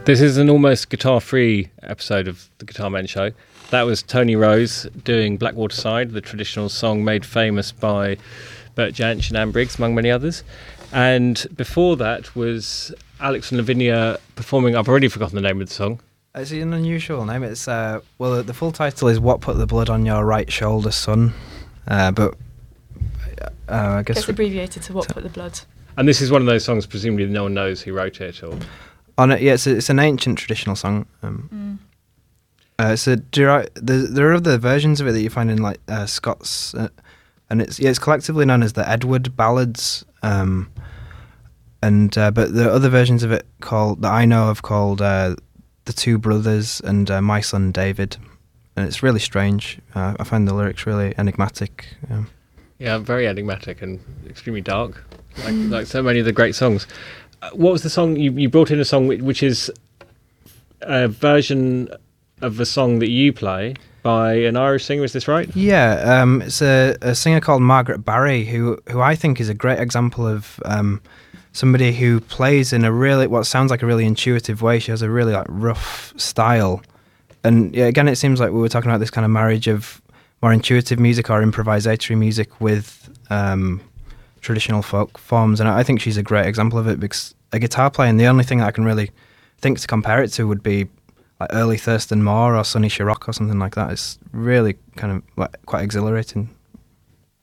This is an almost guitar-free episode of the Guitar Men Show. That was Tony Rose doing Blackwater Side, the traditional song made famous by Bert Jansch and Anne Briggs, among many others. And before that was Alex and Lavinia performing, I've already forgotten the name of the song. It's an unusual name. It's the full title is "What Put the Blood on Your Right Shoulder, Son," but I guess it's abbreviated to "What Put the Blood." And this is one of those songs, presumably no one knows who wrote it, or it's an ancient traditional song. There are other versions of it that you find in like Scots, and it's collectively known as the Edward Ballads. But there are other versions of it that I know of called The Two Brothers and My Son David, and it's really strange. I find the lyrics really enigmatic. Yeah, very enigmatic and extremely dark, like so many of the great songs. What was the song you brought in? A song which is a version of a song that you play by an Irish singer. Is this right? Yeah, it's a singer called Margaret Barry, who I think is a great example of somebody who plays in what sounds like a really intuitive way. She has a really like rough style, and yeah, again, it seems like we were talking about this kind of marriage of more intuitive music or improvisatory music with traditional folk forms, and I think she's a great example of it because a guitar playing, the only thing that I can really think to compare it to would be like early Thurston Moore or Sonny Sharrock or something like that. It's really kind of like quite exhilarating.